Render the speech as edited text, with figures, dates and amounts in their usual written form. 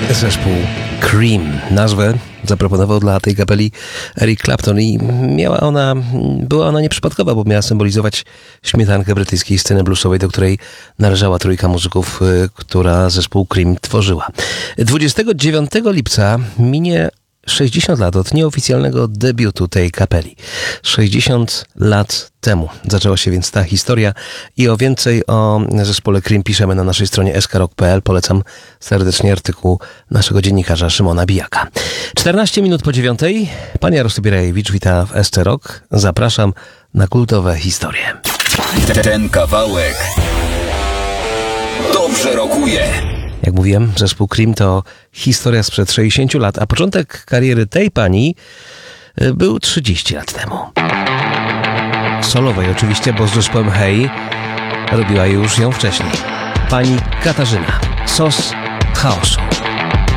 Zespół Cream. Nazwę zaproponował dla tej kapeli Eric Clapton i była ona nieprzypadkowa, bo miała symbolizować śmietankę brytyjskiej sceny bluesowej, do której należała trójka muzyków, która zespół Cream tworzyła. 29 lipca minie 60 lat od nieoficjalnego debiutu tej kapeli. 60 lat temu zaczęła się więc ta historia i o więcej o zespole Cream piszemy na naszej stronie skrok.pl. Polecam serdecznie artykuł naszego dziennikarza Szymona Bijaka. 14 minut po 9. Pan Jarosław Birajewicz wita w SC Rock. Zapraszam na kultowe historie. Ten kawałek dobrze rokuje. Jak mówiłem, zespół Cream to historia sprzed 60 lat, a początek kariery tej pani był 30 lat temu. Solowej oczywiście, bo z zespołem Hey robiła już ją wcześniej. Pani Katarzyna, sos chaosu.